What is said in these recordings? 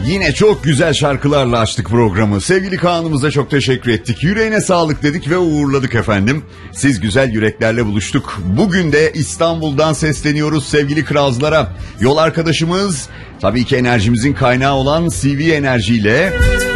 Yine çok güzel şarkılarla açtık programı. Sevgili Kaan'ımıza çok teşekkür ettik. Yüreğine sağlık dedik ve uğurladık efendim. Siz güzel yüreklerle buluştuk. Bugün de İstanbul'dan sesleniyoruz sevgili Krazlara. Yol arkadaşımız tabii ki enerjimizin kaynağı olan CV Enerji ile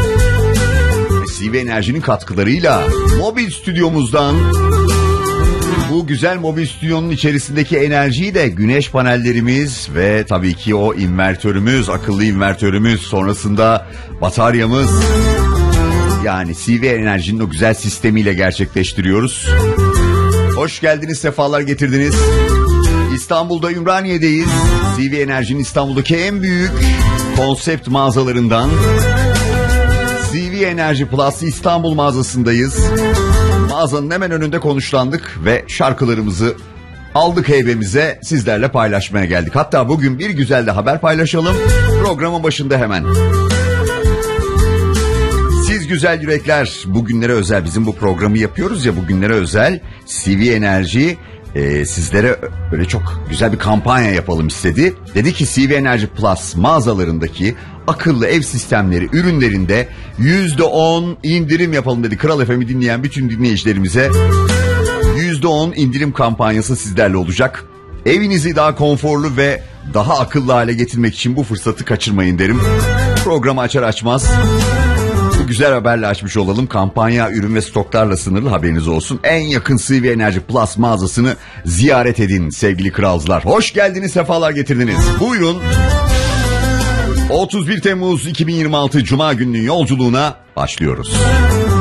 CV Enerji'nin katkılarıyla mobil stüdyomuzdan, bu güzel mobil stüdyonun içerisindeki enerjiyi de güneş panellerimiz ve tabii ki o invertörümüz, akıllı invertörümüz, sonrasında bataryamız, yani CV Enerji'nin o güzel sistemiyle gerçekleştiriyoruz. Hoş geldiniz, sefalar getirdiniz. İstanbul'da Ümraniye'deyiz. CV Enerji'nin İstanbul'daki en büyük konsept mağazalarından CV Enerji Plus İstanbul mağazasındayız. Mağazanın hemen önünde konuşlandık ve şarkılarımızı aldık heybemize, sizlerle paylaşmaya geldik. Hatta bugün bir güzel de haber paylaşalım programın başında hemen. Siz güzel yürekler, bugünlere özel, bizim bu programı yapıyoruz ya, bugünlere özel CV Enerji sizlere böyle çok güzel bir kampanya yapalım istedi. Dedi ki CV Enerji Plus mağazalarındaki akıllı ev sistemleri ürünlerinde %10 indirim yapalım dedi. Kral FM'i dinleyen bütün dinleyicilerimize %10 indirim kampanyası sizlerle olacak. Evinizi daha konforlu ve daha akıllı hale getirmek için bu fırsatı kaçırmayın derim. Programı açar açmaz bu güzel haberle açmış olalım. Kampanya ürün ve stoklarla sınırlı, haberiniz olsun. En yakın CV Enerji Plus mağazasını ziyaret edin sevgili kralcılar. Hoş geldiniz, sefalar getirdiniz. Buyurun. 31 Temmuz 2026 Cuma gününün yolculuğuna başlıyoruz.